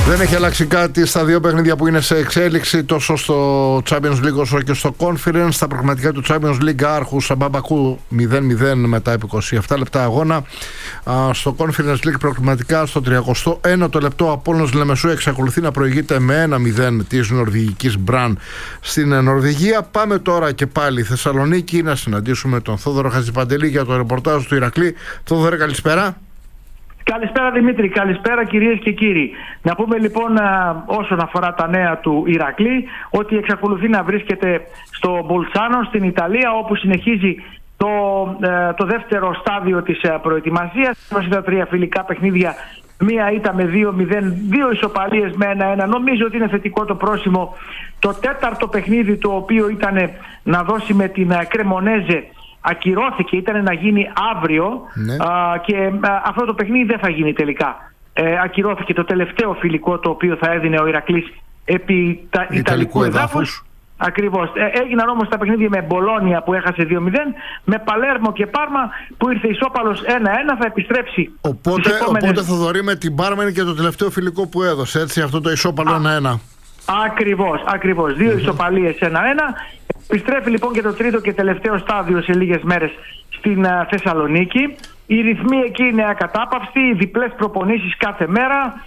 Δεν έχει αλλάξει κάτι στα δύο παιχνίδια που είναι σε εξέλιξη, τόσο στο Champions League όσο και στο Conference. Τα πραγματικά του Champions League Άρχους Μπαμπακού 0-0 μετά από 27 λεπτά αγώνα. Στο Conference League προκριματικά στο 31ο λεπτό ο Απόλλωνας Λεμεσού εξακολουθεί να προηγείται με 1-0 της νορβηγικής Μπραν στην Νορβηγία. Πάμε τώρα και πάλι Θεσσαλονίκη να συναντήσουμε τον Θόδωρο Χατζηπαντελή για το ρεπορτάζ του Ηρακλή. Θόδωρε, καλησπέρα. Καλησπέρα Δημήτρη, καλησπέρα κυρίες και κύριοι. Να πούμε λοιπόν όσον αφορά τα νέα του Ηρακλή ότι εξακολουθεί να βρίσκεται στο Μπολτσάνο στην Ιταλία, όπου συνεχίζει το δεύτερο στάδιο της προετοιμασίας. Είδα 3 φιλικά παιχνίδια, μία ήττα με 2-0, 2 ισοπαλίες με 1-1. Νομίζω ότι είναι θετικό το πρόσημο. Το τέταρτο παιχνίδι, το οποίο ήταν να δώσει με την Κρεμονέζε, ακυρώθηκε, ήταν να γίνει αύριο, ναι. Και αυτό το παιχνίδι δεν θα γίνει τελικά. Ακυρώθηκε το τελευταίο φιλικό, το οποίο θα έδινε ο Ηρακλής επί Ιταλικού εδάφους. Ακριβώς. Έγιναν όμως τα παιχνίδια με Μπολόνια που έχασε 2-0, με Παλέρμο και Πάρμα που ήρθε ισόπαλος 1-1, θα επιστρέψει. Οπότε Θοδωρή, με την Πάρμα είναι και το τελευταίο φιλικό που έδωσε, έτσι, αυτό το ισόπαλο 1-1. Ακριβώς. 2 ισοπαλίες 1-1. Επιστρέφει λοιπόν και το τρίτο και τελευταίο στάδιο σε λίγες μέρες στην Θεσσαλονίκη. Οι ρυθμοί εκεί είναι ακατάπαυστοι, διπλές προπονήσεις κάθε μέρα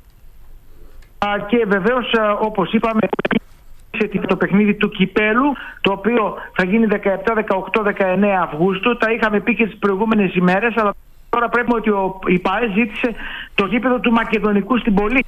και βεβαίως όπως είπαμε το παιχνίδι του Κυπέλου, το οποίο θα γίνει 17, 18, 19 Αυγούστου. Τα είχαμε πει και τις προηγούμενες ημέρες, αλλά τώρα πρέπει ότι η ΠΑΕ ζήτησε το γήπεδο του Μακεδονικού στην Πολύχνη.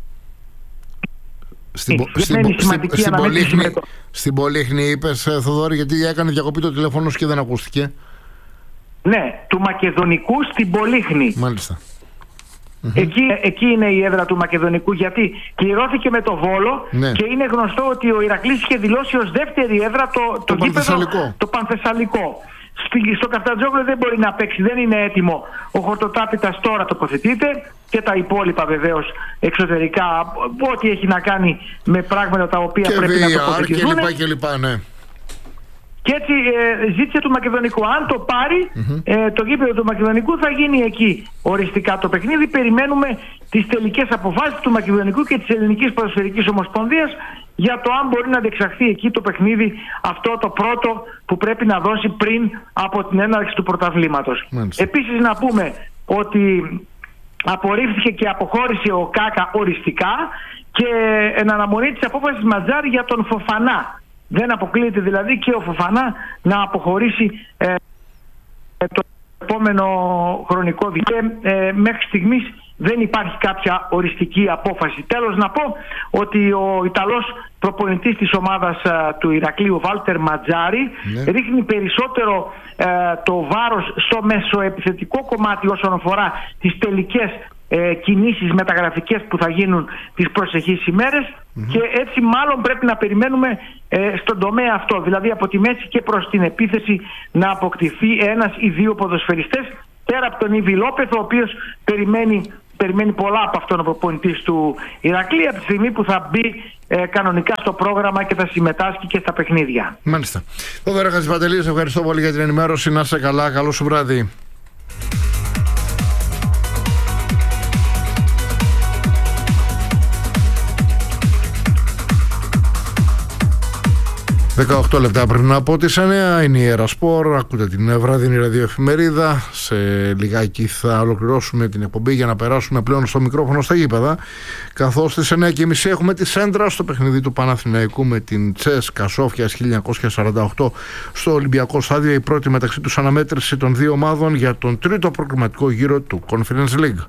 Στην Πολύχνη είπες, Θοδόρη, γιατί έκανε διακοπή το τηλέφωνο και δεν ακούστηκε. Ναι, του Μακεδονικού στην Πολύχνη. Μάλιστα. Εκεί είναι η έδρα του Μακεδονικού, γιατί κληρώθηκε με το Βόλο, ναι. Και είναι γνωστό ότι ο Ηρακλής είχε δηλώσει ως δεύτερη έδρα το γήπεδο, το Πανθεσσαλικό. Στο Καφτατζόγλιο δεν μπορεί να παίξει, δεν είναι έτοιμο. Ο Χορτοτάπητας τώρα τοποθετείται και τα υπόλοιπα βεβαίως εξωτερικά, ό,τι έχει να κάνει με πράγματα τα οποία και πρέπει να τοποθετηθούν. Και λοιπά, ναι. Και έτσι ζήτησε του Μακεδονικού. Αν το πάρει το γήπεδο του Μακεδονικού, θα γίνει εκεί οριστικά το παιχνίδι. Περιμένουμε τις τελικές αποφάσεις του Μακεδονικού και της Ελληνικής Ποδοσφαιρικής Ομοσπονδίας για το αν μπορεί να διεξαχθεί εκεί το παιχνίδι, αυτό το πρώτο που πρέπει να δώσει πριν από την έναρξη του πρωταβλήματος. Επίσης να πούμε ότι απορρίφθηκε και αποχώρησε ο Κάκα οριστικά και εν αναμονή της απόφασης Ματζάρη για τον Φοφανά. Δεν αποκλείεται δηλαδή και ο Φοφανά να αποχωρήσει το επόμενο χρονικό διάστημα. Μέχρι στιγμής δεν υπάρχει κάποια οριστική απόφαση. Τέλος να πω ότι ο Ιταλός προπονητής της ομάδας του Ηρακλείου, Βάλτερ Ματζάρη, ρίχνει περισσότερο το βάρος στο μεσοεπιθετικό κομμάτι όσον αφορά τις τελικές κινήσεις μεταγραφικές που θα γίνουν τις προσεχείς ημέρες, και έτσι μάλλον πρέπει να περιμένουμε στον τομέα αυτό, δηλαδή από τη μέση και προς την επίθεση, να αποκτηθεί ένας ή 2 ποδοσφαιριστές, πέρα από τον Ιβι Λόπεθ, ο οποίος περιμένει πολλά από αυτόν ο προπονητής του Ηρακλή, από τη στιγμή που θα μπει κανονικά στο πρόγραμμα και θα συμμετάσχει και στα παιχνίδια. Μάλιστα. Θόδωρα Χατζηπαντελή, σε ευχαριστώ πολύ για την ενημέρωση. Να είσαι καλά, καλό σου βράδυ. 18 λεπτά πριν από τις 9 είναι η Ερασπορ. Ακούτε την βραδινή ραδιοεφημερίδα. Σε λιγάκι θα ολοκληρώσουμε την εκπομπή για να περάσουμε πλέον στο μικρόφωνο στα γήπεδα. Καθώς στις 9:30 έχουμε τη Σέντρα στο παιχνίδι του Παναθηναϊκού με την Τσέσκα Σόφιας 1948 στο Ολυμπιακό Στάδιο. Η πρώτη μεταξύ τους αναμέτρηση των δύο ομάδων για τον τρίτο προκριματικό γύρο του Conference League.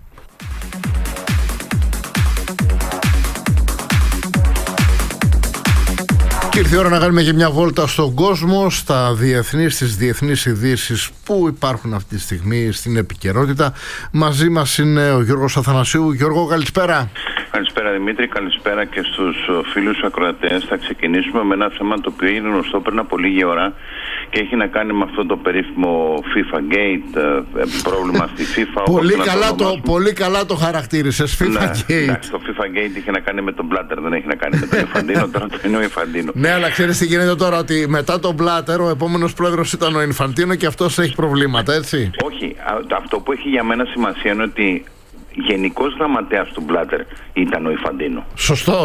Και ήρθε η ώρα να κάνουμε και μια βόλτα στον κόσμο, στις διεθνείς ειδήσεις που υπάρχουν αυτή τη στιγμή στην επικαιρότητα. Μαζί μας είναι ο Γιώργος Αθανασίου. Γιώργο, καλησπέρα. Καλησπέρα Δημήτρη, καλησπέρα και στους φίλους ακροατές. Θα ξεκινήσουμε με ένα θέμα το οποίο είναι γνωστό πριν από λίγη ώρα και έχει να κάνει με αυτό το περίφημο FIFA Gate, πρόβλημα στη FIFA. Πολύ καλά το χαρακτήρισες, FIFA Gate. Εντάξει, το FIFA Gate είχε να κάνει με τον Blatter, δεν έχει να κάνει με τον Infantino, τώρα το είναι ο Infantino. Ναι, αλλά ξέρεις τι γίνεται τώρα, ότι μετά τον Blatter ο επόμενος πρόεδρος ήταν ο Infantino και αυτός έχει προβλήματα, έτσι. Όχι, αυτό που έχει για μένα σημασία είναι ότι γενικός γραμματέας του Μπλάτερ ήταν ο Ιφαντίνο. Σωστό.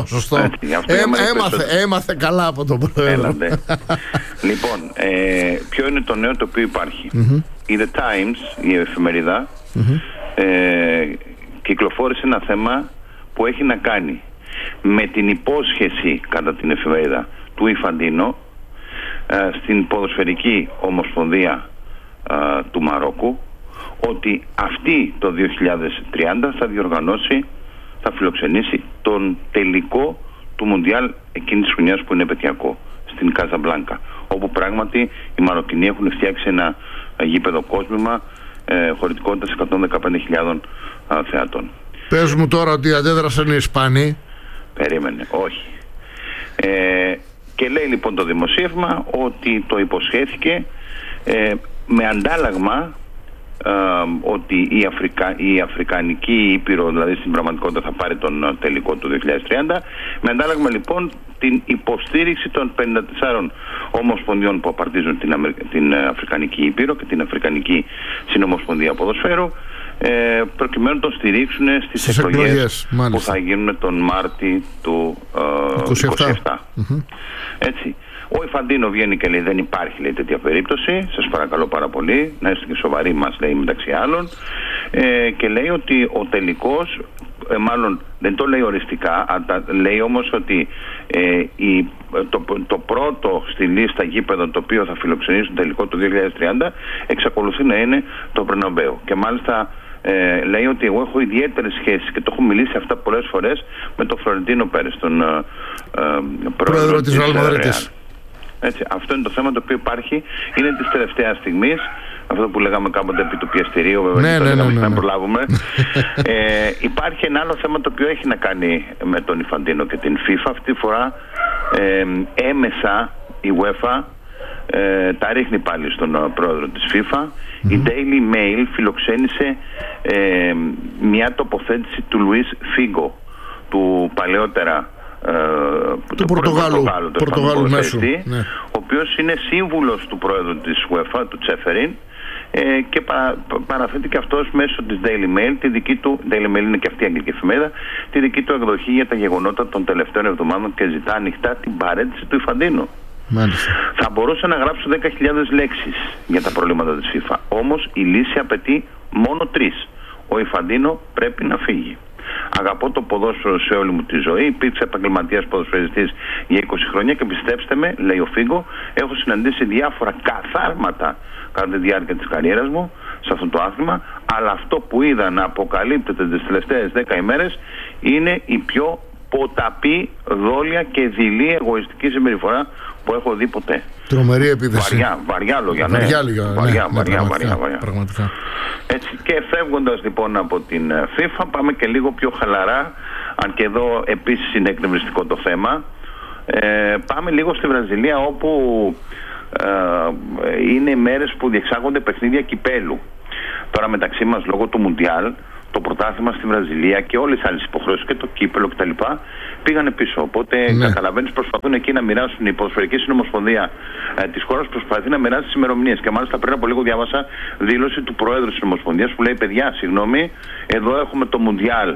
Έμαθε καλά από τον πρόεδρο. Λοιπόν, ποιο είναι το νέο το οποίο υπάρχει? Η The Times, η εφημερίδα, κυκλοφόρησε ένα θέμα που έχει να κάνει με την υπόσχεση, κατά την εφημερίδα, του Ιφαντίνο στην ποδοσφαιρική ομοσπονδία του Μαρόκου, ότι αυτή το 2030 θα φιλοξενήσει τον τελικό του Μουντιάλ εκείνης της χρονιάς που είναι επαιτειακό, στην Καζαμπλάνκα, όπου πράγματι οι Μαροκινοί έχουν φτιάξει ένα γήπεδο κόσμημα χωρητικότητας 115.000 θεατών. Πες μου τώρα ότι αντέδρασαν οι Ισπανοί. Περίμενε, όχι. Και λέει λοιπόν το δημοσίευμα ότι το υποσχέθηκε με αντάλλαγμα ότι η Αφρικανική Ήπειρο, δηλαδή στην πραγματικότητα, θα πάρει τον τελικό του 2030, με αντάλλαγμα λοιπόν την υποστήριξη των 54 ομοσπονδιών που απαρτίζουν την Αφρικανική Ήπειρο και την Αφρικανική Συνομοσπονδία Ποδοσφαίρου, προκειμένου να τον στηρίξουν στις εκλογές που θα γίνουν τον Μάρτι του 27. Έτσι. Ο Ιφαντίνο βγαίνει και λέει: δεν υπάρχει, λέει, τέτοια περίπτωση. Σας παρακαλώ πάρα πολύ να είστε και σοβαροί, μας λέει, μεταξύ άλλων. Και λέει ότι ο τελικός, μάλλον δεν το λέει οριστικά, λέει όμως ότι το πρώτο στη λίστα γήπεδων το οποίο θα φιλοξενήσει το τελικό του 2030 εξακολουθεί να είναι το Μπερναμπέου. Και μάλιστα λέει ότι εγώ έχω ιδιαίτερες σχέσεις και το έχω μιλήσει αυτά πολλές φορές με τον Φλωρεντίνο Πέρες, τον πρόεδρο της Ρεάλ Μαδρίτης. Έτσι, αυτό είναι το θέμα το οποίο υπάρχει, είναι της τελευταίας στιγμής, αυτό που λέγαμε κάποτε επί του πιεστηρίου, βέβαια, να προλάβουμε. Υπάρχει ένα άλλο θέμα το οποίο έχει να κάνει με τον Ιφαντίνο και την FIFA. Αυτή τη φορά έμεσα η UEFA τα ρίχνει πάλι στον πρόεδρο της FIFA. Η Daily Mail φιλοξένησε μια τοποθέτηση του Λουίς Φίγκο, του παλαιότερα του Πορτογάλου μέσου, ναι, ο οποίος είναι σύμβουλος του πρόεδρου της UEFA, του Τσέφεριν, και παραθέτει και αυτός μέσω της Daily Mail, τη δική του, Daily Mail είναι και αυτή η αγγλική εφημερίδα, τη δική του εκδοχή για τα γεγονότα των τελευταίων εβδομάδων και ζητά ανοιχτά την παρέτηση του Ιφαντίνο. Μάλιστα. Θα μπορούσα να γράψω 10.000 λέξεις για τα προβλήματα της FIFA, όμως η λύση απαιτεί μόνο 3. Ο Ιφαντίνο πρέπει να φύγει. Αγαπώ το ποδόσφαιρο σε όλη μου τη ζωή. Υπήρξε επαγγελματίας ποδοσφαιριστής για 20 χρόνια και πιστέψτε με, λέει ο Φίγκο, έχω συναντήσει διάφορα καθάρματα κατά τη διάρκεια της καριέρας μου σε αυτό το άθλημα, αλλά αυτό που είδα να αποκαλύπτεται τις τελευταίες 10 ημέρες είναι η πιο ποταπή, δόλια και δειλή εγωιστική συμπεριφορά που έχω δει ποτέ. Τρομερή επίθεση. Βαριά λόγια, ναι. Βαριά. Πραγματικά. Έτσι, και φεύγοντας λοιπόν από την FIFA, πάμε και λίγο πιο χαλαρά, αν και εδώ επίσης είναι εκνευριστικό το θέμα. Πάμε λίγο στη Βραζιλία, όπου είναι μέρες που διεξάγονται παιχνίδια κυπέλου. Τώρα μεταξύ μας, λόγω του Μουντιάλ, το πρωτάθλημα στη Βραζιλία και όλες τις άλλες υποχρεώσεις και το κύπελο κτλ. Πήγανε πίσω. Οπότε καταλαβαίνεις, προσπαθούν εκεί να μοιράσουν, η Ποδοσφαιρική Συνομοσπονδία της χώρας προσπαθεί να μοιράσει τις ημερομηνίες. Και μάλιστα πριν από λίγο διάβασα δήλωση του Προέδρου της Συνομοσπονδίας που λέει: παιδιά, συγγνώμη, εδώ έχουμε το Μουντιάλ,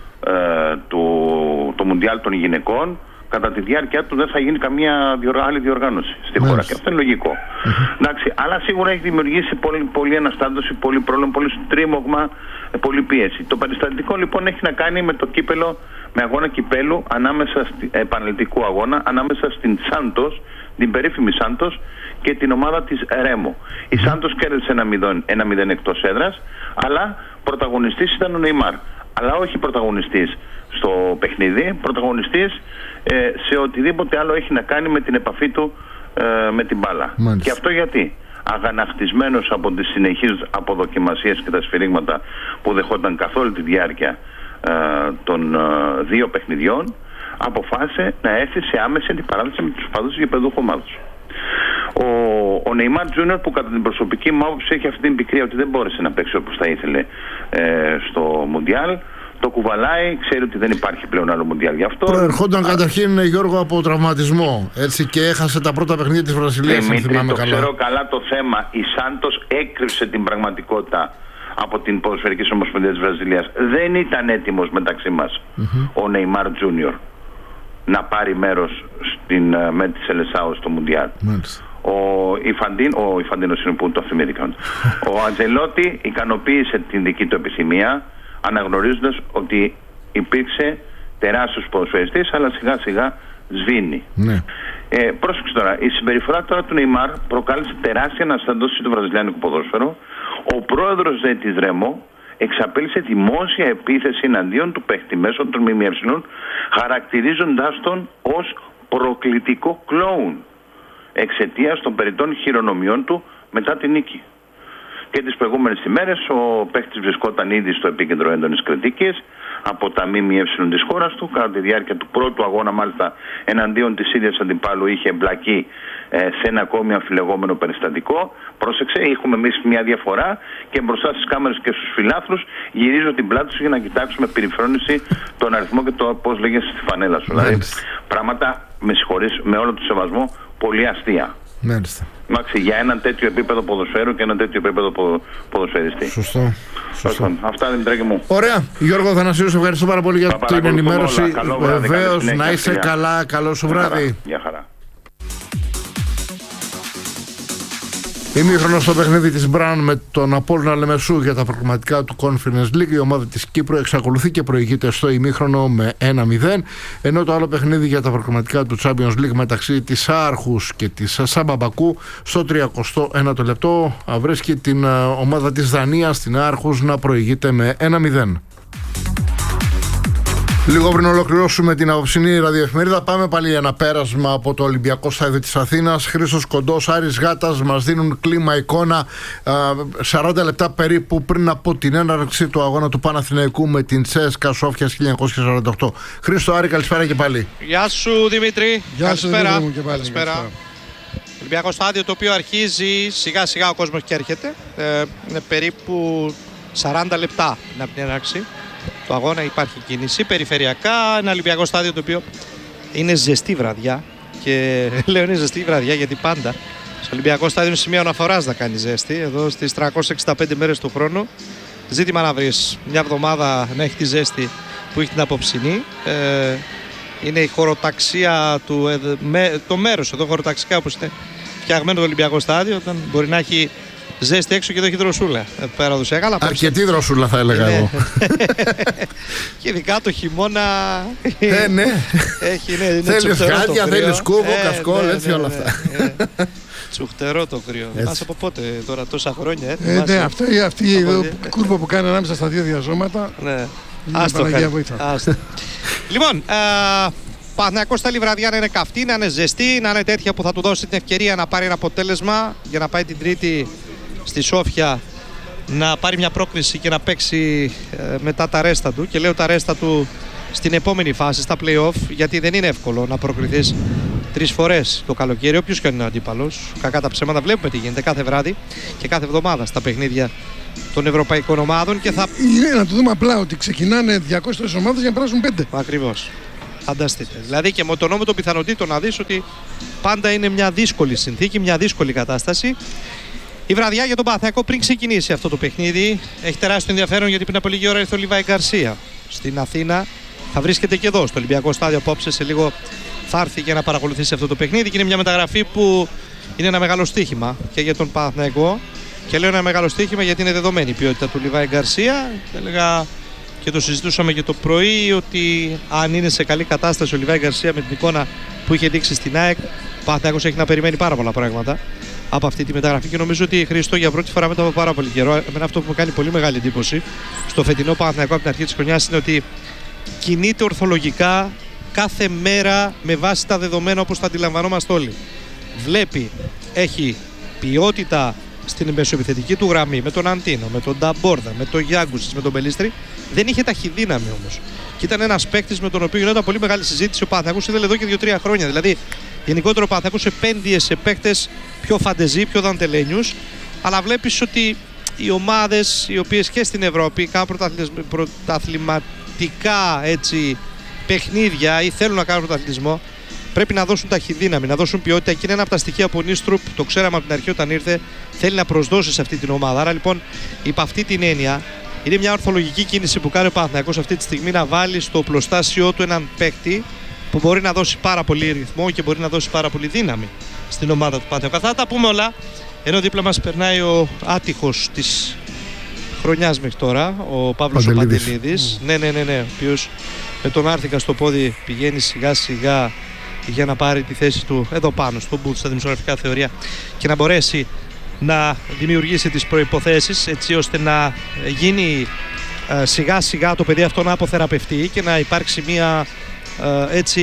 το Μουντιάλ των γυναικών. Κατά τη διάρκεια του δεν θα γίνει καμία άλλη διοργάνωση στη χώρα. Και αυτό είναι λογικό. Εντάξει, αλλά σίγουρα έχει δημιουργήσει πολύ αναστάτωση, πολύ πρόβλημα, πολύ τρίμωγμα, πολύ πίεση. Το περιστατικό λοιπόν έχει να κάνει με το κύπελο, με αγώνα κυπέλου, επαναληπτικού αγώνα, ανάμεσα στην Σάντος, την περίφημη Σάντος, και την ομάδα της Ρέμο. Η Σάντος κέρδισε 1-0 εκτός έδρας, αλλά πρωταγωνιστής ήταν ο Νεϊμάρ. Αλλά όχι πρωταγωνιστής στο παιχνίδι, πρωταγωνιστής σε οτιδήποτε άλλο έχει να κάνει με την επαφή του με την μπάλα. Μάλιστα. Και αυτό γιατί? Αγανακτισμένος από τις συνεχείς αποδοκιμασίες και τα σφυρίγματα που δεχόταν καθ' όλη τη διάρκεια των δύο παιχνιδιών, αποφάσισε να έρθει σε άμεση αντιπαράθεση με τους οπαδούς του γηπεδούχου ομάδος. Ο Νεϊμάρ Τζούνιορ, που κατά την προσωπική μου άποψη έχει αυτή την πικρία ότι δεν μπόρεσε να παίξει όπως θα ήθελε στο Μουντιάλ, το κουβαλάει, ξέρει ότι δεν υπάρχει πλέον άλλο Μουντιάλ γι' αυτό. Προερχόταν καταρχήν, Γιώργο, από τραυματισμό, έτσι, και έχασε τα πρώτα παιχνίδια της Βραζιλίας, αν θυμάμαι καλά. Ξέρω καλά το θέμα. Η Σάντος έκρυψε την πραγματικότητα από την Ποδοσφαιρική Ομοσπονδία της Βραζιλίας. Δεν ήταν έτοιμος μεταξύ μας ο Νεϊμάρ Τζούνιορ να πάρει μέρος με τη Σελεσάο στο Μουντιάλ. Ο Ιφαντίνος είναι που το θυμήθηκαν. Ο Αντζελότη ικανοποίησε την δική του επιθυμία, αναγνωρίζοντας ότι υπήρξε τεράστιος ποδοσφαιριστής, αλλά σιγά σιγά σβήνει. Πρόσεξε τώρα, η συμπεριφορά τώρα του Νεϊμάρ προκάλεσε τεράστια αναστάτωση του βραζιλιάνικου ποδόσφαιρο. Ο πρόεδρος της Ρέμο εξαπέλυσε δημόσια επίθεση εναντίον του παίχτη μέσω των ΜΜΕ, χαρακτηρίζοντάς τον ως προκλητικό κλόουν εξαιτίας των περιττών χειρονομιών του μετά την νίκη. Και τις προηγούμενες ημέρες ο παίχτης βρισκόταν ήδη στο επίκεντρο έντονης κριτικής από τα ΜΜΕ της χώρας του. Κατά τη διάρκεια του πρώτου αγώνα, μάλιστα, εναντίον της ίδιας αντιπάλου είχε εμπλακεί σε ένα ακόμη αμφιλεγόμενο περιστατικό. Πρόσεξε, έχουμε εμείς μια διαφορά και μπροστά στις κάμερες και στους φιλάθλους γυρίζω την πλάτη σου για να κοιτάξουμε περιφρόνηση τον αριθμό και το πώς λέγεσαι στη φανέλα σου. Δηλαδή, πράγματα, με συγχωρείς, με όλο το σεβασμό, πολύ αστεία. Εντάξει, για έναν τέτοιο επίπεδο ποδοσφαίρου και έναν τέτοιο επίπεδο ποδοσφαιριστή. Σωστό. Αυτά, Δημητράκη μου. Ωραία. Γιώργο Θανασίου, σε ευχαριστώ πάρα πολύ για την ενημέρωση. Βεβαίως, να είσαι καλά. Καλό σου βράδυ. Γεια χαρά. Ημίχρονο στο παιχνίδι της Μπραν με τον Απόλλωνα Λεμεσού για τα προκριματικά του Conference League. Η ομάδα της Κύπρου εξακολουθεί και προηγείται στο ημίχρονο με 1-0. Ενώ το άλλο παιχνίδι για τα προκριματικά του Champions League μεταξύ της Άρχους και της Σάμπα Μπακού στο 31ο λεπτό βρίσκει την ομάδα της Δανίας, την Άρχους, να προηγείται με 1-0. Λίγο πριν ολοκληρώσουμε την απόψινή ραδιοεφημερίδα, πάμε πάλι ένα πέρασμα από το Ολυμπιακό Στάδιο της Αθήνας. Χρήστος Κοντός, Άρης Γάτας μας δίνουν κλίμα, εικόνα 40 λεπτά περίπου πριν από την έναρξη του αγώνα του Παναθηναϊκού με την ЦΣΚΑ Σόφιας 1948. Χρήστο, Άρη, καλησπέρα και πάλι. Γεια σου Δημήτρη. Καλησπέρα. Καλησπέρα. Ολυμπιακό Στάδιο, το οποίο αρχίζει σιγά σιγά, ο κόσμος και έρχεται. Είναι περίπου 40 λεπτά από την έναρξη του αγώνα, υπάρχει κίνηση περιφερειακά. Ένα Ολυμπιακό Στάδιο το οποίο είναι ζεστή βραδιά. Και λέω είναι ζεστή βραδιά γιατί πάντα στο Ολυμπιακό Στάδιο είναι σημείο αναφοράς να κάνει ζέστη. Εδώ στις 365 μέρες του χρόνου, ζήτημα να βρεις μια εβδομάδα να έχει τη ζέστη που έχει την απόψινή. Είναι η χωροταξία το μέρος εδώ χωροταξικά όπως είναι φτιαγμένο το Ολυμπιακό Στάδιο, όταν μπορεί να έχει ζέστη έξω και εδώ έχει δροσούλα. Αρκετή δροσούλα θα έλεγα εγώ. Και ειδικά το χειμώνα. Ναι. Θέλεις γάντια, θέλεις κούβο, κασκόλ, έτσι όλα αυτά. Τσουχτερό το κρύο. Θυμάσαι από πότε τώρα, τόσα χρόνια. Ναι, αυτή η κούρβα που κάνει ανάμεσα στα δύο διαζώματα. Ναι. Άστο. Λοιπόν, Παναθηναϊκός θέλει βραδιά να είναι καυτή, να είναι ζεστή, να είναι τέτοια που θα του δώσει την ευκαιρία να πάρει ένα αποτέλεσμα για να πάει την Τρίτη στη Σόφια να πάρει μια πρόκριση και να παίξει μετά τα ρέστα του. Και λέω τα ρέστα του στην επόμενη φάση, στα play-off, γιατί δεν είναι εύκολο να προκριθείς 3 φορές το καλοκαίρι, όποιος και αν είναι ο αντίπαλος. Κακά τα ψέματα, βλέπουμε τι γίνεται κάθε βράδυ και κάθε εβδομάδα στα παιχνίδια των ευρωπαϊκών ομάδων. Και θα... Είναι να το δούμε απλά ότι ξεκινάνε 200 ομάδες για να περάσουν 5. Ακριβώς. Φανταστείτε. Δηλαδή και με τον νόμο των πιθανότητων να δεις ότι πάντα είναι μια δύσκολη συνθήκη, μια δύσκολη κατάσταση. Η βραδιά για τον Παναθηναϊκό πριν ξεκινήσει αυτό το παιχνίδι έχει τεράστιο ενδιαφέρον, γιατί πριν από λίγη ώρα ήρθε ο Λιβάη Γκαρσία στην Αθήνα. Θα βρίσκεται και εδώ στο Ολυμπιακό Στάδιο απόψε. Σε λίγο θα έρθει για να παρακολουθήσει αυτό το παιχνίδι. Και είναι μια μεταγραφή που είναι ένα μεγάλο στοίχημα και για τον Παναθηναϊκό. Και λέω ένα μεγάλο στοίχημα γιατί είναι δεδομένη η ποιότητα του Λιβάη Γκαρσία. Έλεγα και το συζητούσαμε και το πρωί ότι αν είναι σε καλή κατάσταση ο Λιβάη Γκαρσία με την εικόνα που είχε δείξει στην ΑΕΚ, ο Παναθηναϊκός έχει να περιμένει πάρα πολλά πράγματα από αυτή τη μεταγραφή. Και νομίζω ότι Χρήστο για πρώτη φορά μετά από πάρα πολύ καιρό, εμένα αυτό που μου κάνει πολύ μεγάλη εντύπωση στο φετινό Παναθηναϊκό από την αρχή της χρονιάς είναι ότι κινείται ορθολογικά κάθε μέρα με βάση τα δεδομένα όπως τα αντιλαμβανόμαστε όλοι. Βλέπει, έχει ποιότητα στην μεσοεπιθετική του γραμμή με τον Αντίνο, με τον Νταμπόρδα, με τον Γιάγκουσιτς, με τον Μπελίστρη. Δεν είχε ταχυδύναμη όμως. Και ήταν ένας παίκτης με τον οποίο γινόταν πολύ μεγάλη συζήτηση. Ο Παναθηναϊκός ήθελε εδώ και 2-3 χρόνια. Δηλαδή, γενικότερα ο Παναθηναϊκός επένδυε σε παίκτες πιο φαντεζή, πιο δαντελένιους. Αλλά βλέπεις ότι οι ομάδες οι οποίες και στην Ευρώπη κάνουν πρωταθληματικά έτσι, παιχνίδια ή θέλουν να κάνουν πρωταθλητισμό, πρέπει να δώσουν ταχυδύναμη, να δώσουν ποιότητα. Και είναι ένα από τα στοιχεία που ο Νίστρουπ, το ξέραμε από την αρχή όταν ήρθε, θέλει να προσδώσει σε αυτή την ομάδα. Άρα λοιπόν, υπ' αυτή την έννοια, είναι μια ορθολογική κίνηση που κάνει ο Παναθηναϊκός αυτή τη στιγμή να βάλει στο οπλοστάσιό του έναν παίκτη που μπορεί να δώσει πάρα πολύ ρυθμό και μπορεί να δώσει πάρα πολύ δύναμη στην ομάδα του Παναθηναϊκού. Θα τα πούμε όλα, ενώ δίπλα μας περνάει ο άτυχος της χρονιάς μέχρι τώρα, ο Παύλος Παντελίδης. Ναι, ο οποίος με τον Άρθικα στο πόδι πηγαίνει σιγά σιγά για να πάρει τη θέση του εδώ πάνω στο booth, στα δημοσιογραφικά θεωρία, και να μπορέσει να δημιουργήσει τις προϋποθέσεις έτσι ώστε να γίνει σιγά σιγά το παιδί αυτό να αποθεραπευτεί και να υπάρξει μια έτσι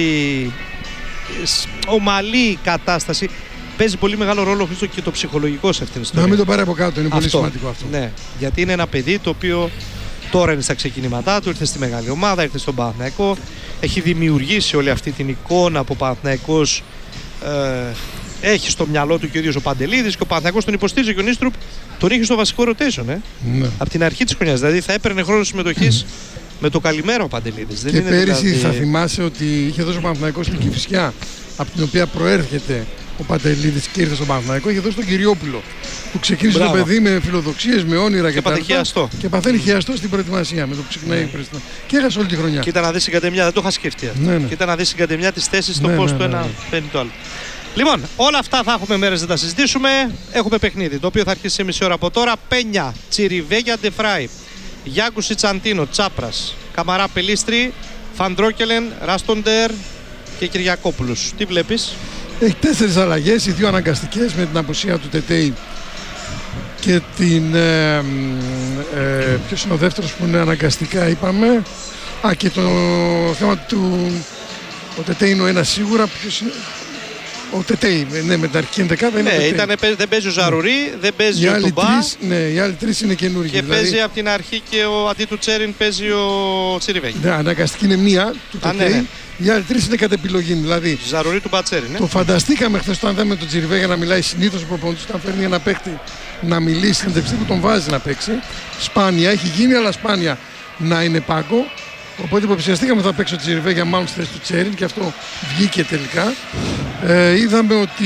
ομαλή κατάσταση. Παίζει πολύ μεγάλο ρόλο, Χρήστο, και το ψυχολογικό σε αυτήν την ιστορία. Να μην το πάρει από κάτω, είναι πολύ σημαντικό αυτό. Ναι, γιατί είναι ένα παιδί το οποίο τώρα είναι στα ξεκινήματά του, ήρθε στη μεγάλη ομάδα, ήρθε στον Παναθηναϊκό, έχει δημιουργήσει όλη αυτή την εικόνα που ο Παναθηναϊκός έχει στο μυαλό του και ο ίδιος ο Παντελίδης, και ο Παναθηναϊκός τον υποστήριζε και ο Νίστρουπ τον είχε στο βασικό rotation Ναι. από την αρχή της χρονιάς. Δηλαδή θα έπαιρνε χρόνο συμμετοχής με το καλημέρα ο Παντελίδης. Και πέρυσι θα θυμάσαι ότι είχε δώσει ο Παναθηναϊκός την Κηφισιά, από την οποία προέρχεται ο Παντελίδης και ήρθε στον Παναθηναϊκό, είχε δώσει τον Κυριόπουλο. Που ξεκίνησε το παιδί με φιλοδοξίες, με όνειρα και τα λοιπά. Και παθαίνει χιαστό στην προετοιμασία με το που ξεκινάει η προετοιμασία. Και έχασε όλη τη χρονιά. Κοίτα να δει την κατεμιά, δεν το είχα σκεφτεί. Κοίτα να δει την κατεμιά τη θέση, το πώ το ένα παίρνει το άλλο. Λοιπόν, όλα αυτά θα έχουμε μέρες να τα συζητήσουμε. Έχουμε παιχνίδι το οποίο θα αρχίσει σε μισή ώρα από τώρα. Πένια, Τσιριβέγια, Ντεφράι, Γιάκουσι, Τσαντίνο, Τσάπρας, Καμαρά, Πελίστρη, Φαντρόκελεν, Ράστοντερ και Κυριακόπουλος. Τι βλέπεις? Έχει 4 αλλαγές, οι 2 αναγκαστικές με την απουσία του Τετέι και την. Ποιος είναι ο δεύτερος που είναι αναγκαστικά, είπαμε. Και το θέμα του. Ο Τετέι είναι ο ένας σίγουρα. Ποιος είναι? Ο Τετέι, ναι, με την αρχική ενδεκάδα είναι. Ναι, δεν παίζει ο Ζαρουρί, δεν παίζει ο Τουμπά. Οι άλλοι 3 είναι καινούργιοι. Και δηλαδή παίζει από την αρχή και αντί του Τσέριν παίζει ο Τσιριβέγια. Ναι, αναγκαστική είναι μία του Τετέι. Ναι. Οι άλλοι 3 είναι κατ' επιλογή. Δηλαδή, Ζαρουρί του Μπατσέριν. Ναι. Το φανταστήκαμε χθες όταν είδαμε τον Τσιριβέγια να μιλάει συνήθως ο προπονητής, όταν φέρνει ένα παίκτη να μιλήσει στην εντευξή που τον βάζει να παίξει. Σπάνια, έχει γίνει, αλλά σπάνια να είναι πάγκο. Οπότε υποψιαστήκαμε ότι θα παίξει ο Τσιριβέγια μάλλον στη θέση του Τσέριν και αυτό βγήκε τελικά. Είδαμε ότι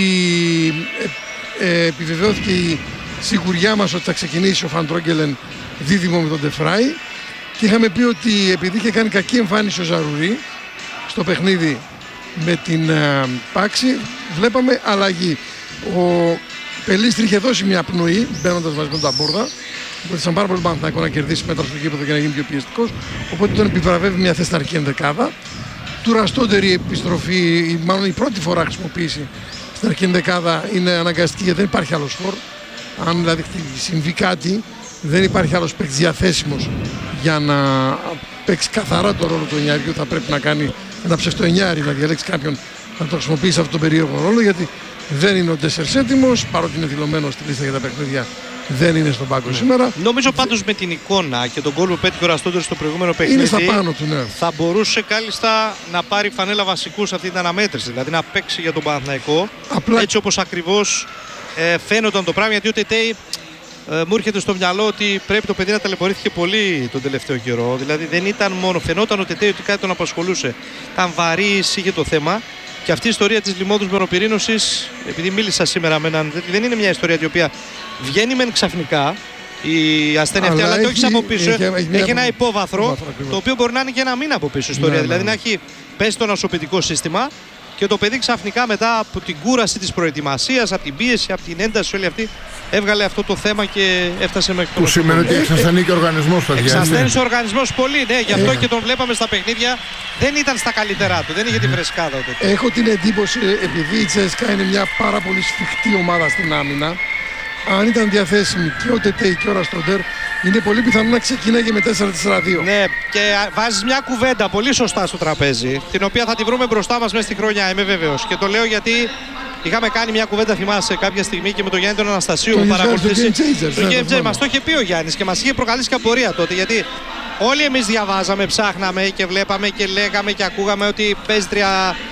επιβεβαιώθηκε η σιγουριά μας ότι θα ξεκινήσει ο Φαντρόγκελεν δίδυμο με τον Ντεφράι, και είχαμε πει ότι επειδή είχε κάνει κακή εμφάνιση ο Ζαρουρί στο παιχνίδι με την Πάξη, βλέπαμε αλλαγή. Ο Πελίστρη είχε δώσει μια πνοή μπαίνοντας μαζί με τον Ταμπόρδα. Βοήθησαν πάρα πολύ Παναθηναϊκό να κερδίσει μέτρα στο γήπεδο και να γίνει πιο πιεστικός. Οπότε τον επιβραβεύει μια θέση στην αρχική ενδεκάδα. Του Ραστόντερ η επιστροφή, μάλλον η πρώτη φορά χρησιμοποίηση στην αρχική ενδεκάδα, είναι αναγκαστική γιατί δεν υπάρχει άλλος φορ. Αν δηλαδή συμβεί κάτι, δεν υπάρχει άλλος παίκτης διαθέσιμος για να παίξει καθαρά το ρόλο του εννιάριου. Θα πρέπει να κάνει ένα ψευτό εννιάρι, να διαλέξει κάποιον να το χρησιμοποιήσει αυτόν τον περίεργο ρόλο, γιατί δεν είναι ο Ντέσσερς έτοιμος, παρότι είναι δηλωμένο στη λίστα για τα παιχνίδια. Δεν είναι στον πάγκο σήμερα. Νομίζω πάντως με την εικόνα και τον γκολ που πέτυχε ο Ραστόντερ στο προηγούμενο παιχνίδι, είναι στα πάνω του, ναι. Θα μπορούσε κάλλιστα να πάρει φανέλα βασικού σε αυτή την αναμέτρηση. Δηλαδή να παίξει για τον Παναθηναϊκό. Απλά έτσι όπως ακριβώς φαίνονταν το πράγμα. Γιατί ο Τετέι μου έρχεται στο μυαλό ότι πρέπει το παιδί να ταλαιπωρήθηκε πολύ τον τελευταίο καιρό. Δηλαδή δεν ήταν μόνο, φαινόταν ο Τετέι ότι κάτι τον απασχολούσε. Ήταν βαρύς, είχε το θέμα. Και αυτή η ιστορία της λιμώδους μεροπυρήνωσης, επειδή μίλησα σήμερα με έναν, δεν είναι μια ιστορία η οποία βγαίνει μεν ξαφνικά η ασθένεια αυτή, αλλά το έχει από πίσω. Έχει ένα υπόβαθρο, το οποίο μπορεί να είναι και ένα μήνα από πίσω η ιστορία. Δηλαδή να έχει πέσει το νοσοποιητικό σύστημα και το παιδί ξαφνικά μετά από την κούραση της προετοιμασίας, από την πίεση, από την ένταση όλη αυτή, έβγαλε αυτό το θέμα και έφτασε μέχρι το νοσοκομείο. Που σημαίνει ότι εξασθενεί και ο οργανισμός, παιδιά. Εξασθένει ο οργανισμός πολύ, ναι, γι' αυτό και τον βλέπαμε στα παιχνίδια. Δεν ήταν στα καλύτερά του, δεν είχε τη φρεσκάδα ούτε. Έχω την εντύπωση, επειδή η Τσέσκα είναι μια πάρα πολύ σφιχτή ομάδα στην άμυνα, αν ήταν διαθέσιμη και ο Τετέι και ο Ραστόντερ, είναι πολύ πιθανό να ξεκινάει με 4-4-2. Ναι, και βάζεις μια κουβέντα πολύ σωστά στο τραπέζι, την οποία θα τη βρούμε μπροστά μας μέσα στη χρονιά, είμαι βέβαιος. Και το λέω γιατί είχαμε κάνει μια κουβέντα, θυμάσαι, κάποια στιγμή και με τον Γιάννη τον Αναστασίου που παρακολουθήσει. Το Game Changer μας το είχε πει ο Γιάννης και μας είχε προκαλέσει και απορία τότε. Γιατί όλοι εμείς διαβάζαμε, ψάχναμε και βλέπαμε και λέγαμε και ακούγαμε ότι παίζει 4-3-3-1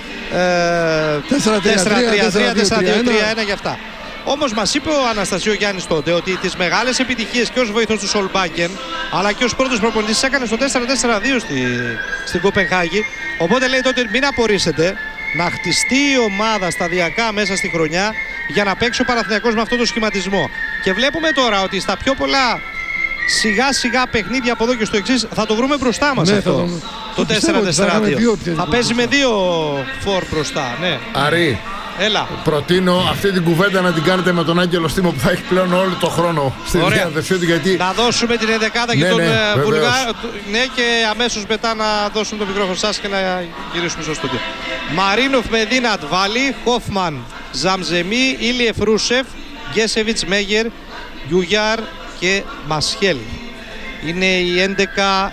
για αυτά. Όμως μας είπε ο Αναστασίου Γιάννης τότε ότι τις μεγάλες επιτυχίες και ως βοηθός του Σολμπάκεν αλλά και ως πρώτος προπονητής έκανε στο 4-4-2 στην Κοπενχάγη. Οπότε λέει τότε μην απορρίσετε να χτιστεί η ομάδα σταδιακά μέσα στη χρονιά για να παίξει ο Παναθηναϊκός με αυτό το σχηματισμό. Και βλέπουμε τώρα ότι στα πιο πολλά σιγά σιγά παιχνίδια από εδώ και στο εξής θα το βρούμε μπροστά μας, ναι, αυτό. Το 4-4-2. Θα παίζει με 2 φορ μπροστά. Ναι. Αρή. Έλα. Προτείνω αυτή την κουβέντα να την κάνετε με τον Άγγελο Στίμο που θα έχει πλέον όλο το χρόνο στη διάθεσή του. Γιατί... Να δώσουμε την 11η και τον Βουλγάρο. Ναι, και αμέσως μετά να δώσουμε το μικρόφωνο σας και να γυρίσουμε στο στούντιο. Μαρίνοφ, Μεδίνα, Τβάλι, Χόφμαν, Ζαμζεμί, Ήλιεφ, Ρούσεφ, Γκέσεβιτς, Μέγερ, Γιουγιάρ και Μασχέλ. Είναι η 11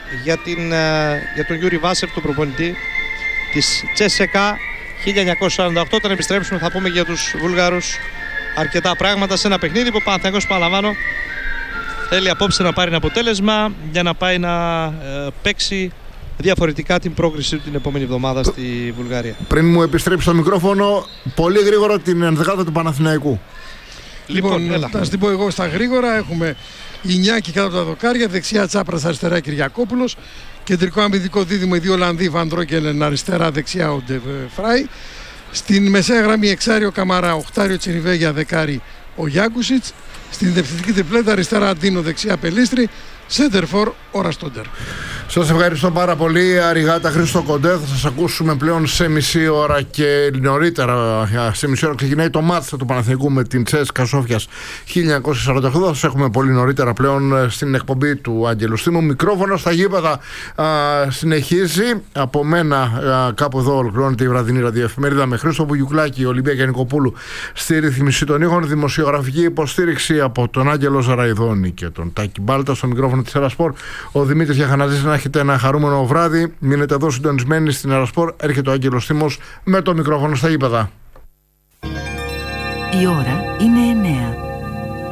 για τον Γιούρι Βάσεφ, τον προπονητή της Τσέσεκα 1948. Όταν επιστρέψουμε θα πούμε για τους Βούλγαρους αρκετά πράγματα σε ένα παιχνίδι που ο Παναθηναϊκός, παραλαμβάνω, θέλει απόψε να πάρει ένα αποτέλεσμα για να πάει να παίξει διαφορετικά την πρόκριση του την επόμενη εβδομάδα στη Βουλγαρία. Πριν μου επιστρέψει το μικρόφωνο, πολύ γρήγορα την ενδεκάδα του Παναθηναϊκού. Λοιπόν, να σας την πω εγώ στα γρήγορα. Έχουμε Ινιάκη κάτω από τα δοκάρια, δεξιά Τσάπρας, αριστερά Κυριακόπουλος. Κεντρικό αμυντικό δίδυμο οι δύο Ολλανδοί, Βαν Ντρόγκελεν, αριστερά, δεξιά ο Ντε Φράι. Στην μεσαία γραμμή εξάριο Καμαρά, οχτάριο Τσιριβέγια, δεκάρι ο Γιάκουσιτς. Στην διευθυντική τριπλέτα αριστερά Αντίνο, δεξιά Πελίστρη. Σέντερφορ ο Ραστόντερ. Σας ευχαριστώ πάρα πολύ. Αριγάτα Χρήστο Κοντέ. Θα σας ακούσουμε πλέον σε μισή ώρα και νωρίτερα. Σε μισή ώρα ξεκινάει το μάτς του Παναθηναϊκού με την CSKA Σόφιας 1948. Θα σας έχουμε πολύ νωρίτερα πλέον στην εκπομπή του Άγγελου Στίμου. Μικρόφωνο στα γήπεδα συνεχίζει. Από μένα κάπου εδώ ολοκληρώνεται η βραδινή ραδιοεφημερίδα με Χρήστο Βουγιουκλάκη, Ολυμπία Γιαννικοπούλου στη ρύθμιση των ήχων. Δημοσιογραφική υποστήριξη από τον Άγγελο Ζαραϊδόνη και τον Τάκη Μπάλτα. Στο μικρόφωνο της Ερασπορ ο Δημήτρης Γιαχαναζής. Να έχετε ένα χαρούμενο βράδυ. Μείνετε εδώ συντονισμένοι στην Ερασπορ. Έρχεται ο Άγγελος Στίμος με το μικρόφωνο στα γήπεδα. Η ώρα είναι 9.